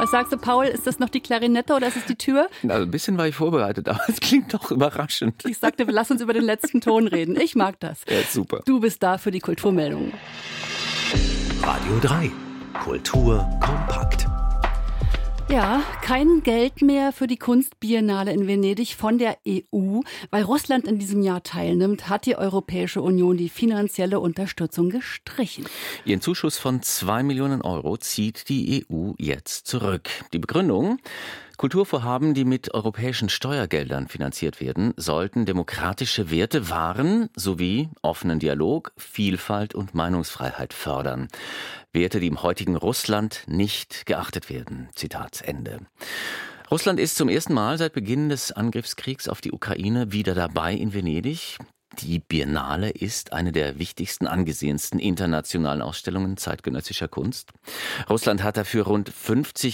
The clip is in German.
Was sagst du, Paul? Ist das noch die Klarinette oder ist es die Tür? Also ein bisschen war ich vorbereitet, aber es klingt doch überraschend. Ich sagte, lass uns über den letzten Ton reden. Ich mag das. Ja, super. Du bist da für die Kulturmeldungen. Radio 3. Kultur kompakt. Ja, kein Geld mehr für die Kunstbiennale in Venedig von der EU. Weil Russland in diesem Jahr teilnimmt, hat die Europäische Union die finanzielle Unterstützung gestrichen. Ihren Zuschuss von 2 Millionen Euro zieht die EU jetzt zurück. Die Begründung: Kulturvorhaben, die mit europäischen Steuergeldern finanziert werden, sollten demokratische Werte wahren sowie offenen Dialog, Vielfalt und Meinungsfreiheit fördern. Werte, die im heutigen Russland nicht geachtet werden. Zitat Ende. Russland ist zum ersten Mal seit Beginn des Angriffskriegs auf die Ukraine wieder dabei in Venedig. Die Biennale ist eine der wichtigsten, angesehensten internationalen Ausstellungen zeitgenössischer Kunst. Russland hat dafür rund 50